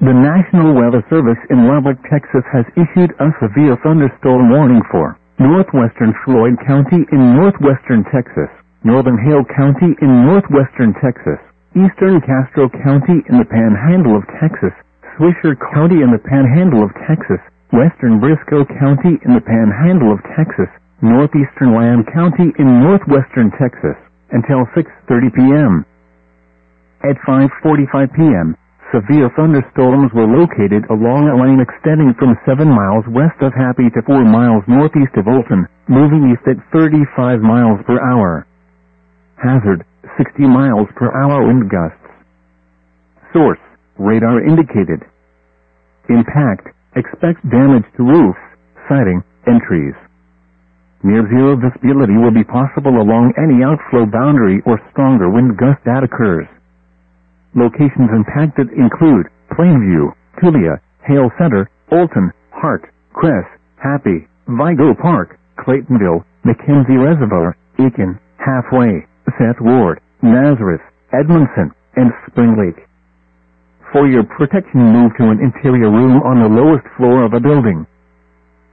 The National Weather Service in Lubbock, Texas has issued a severe thunderstorm warning for northwestern Floyd County in northwestern Texas, northern Hale County in northwestern Texas, eastern Castro County in the Panhandle of Texas, Swisher County in the Panhandle of Texas, western Briscoe County in the Panhandle of Texas, northeastern Lamb County in northwestern Texas, until 6:30 p.m. At 5:45 p.m., severe thunderstorms were located along a line extending from 7 miles west of Happy to 4 miles northeast of Olton, moving east at 35 miles per hour. Hazard, 60 miles per hour wind gusts. Source, radar indicated. Impact, expect damage to roofs, siding, and trees. Near zero visibility will be possible along any outflow boundary or stronger wind gust that occurs. Locations impacted include Plainview, Tulia, Hale Center, Olton, Hart, Cress, Happy, Vigo Park, Claytonville, McKenzie Reservoir, Aiken, Halfway, Seth Ward, Nazareth, Edmondson, and Spring Lake. For your protection, move to an interior room on the lowest floor of a building.